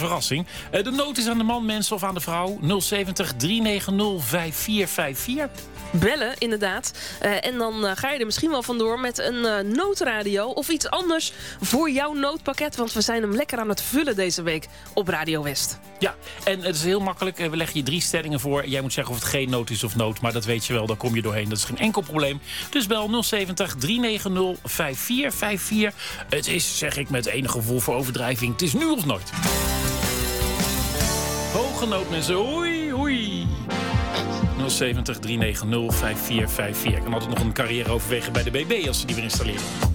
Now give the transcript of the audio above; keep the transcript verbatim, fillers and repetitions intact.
verrassing. Uh, de nood is aan de man, mensen, of aan de vrouw. nul zeventig, drie negen nul, vijf vier vijf vier. Bellen, inderdaad. Uh, en dan uh, ga je er misschien wel vandoor met een uh, noodradio of iets anders voor jouw noodpakket. Want we zijn hem lekker aan het vullen deze week op Radio West. Ja, en het is heel makkelijk. We leggen je drie stellingen voor. Jij moet zeggen of het geen nood is of nood. Maar dat weet je wel, daar kom je doorheen. Dat is geen enkel probleem. Dus bel nul zeventig, drie negen nul, vijf vier vijf vier. Het is, zeg ik met enig gevoel voor overdrijving, het is nu of nooit. Hoge nood, mensen. Oei, oei. nul zeventig, drie negen nul, vijf vier vijf vier. Ik kan altijd nog een carrière overwegen bij de B B als ze die weer installeren.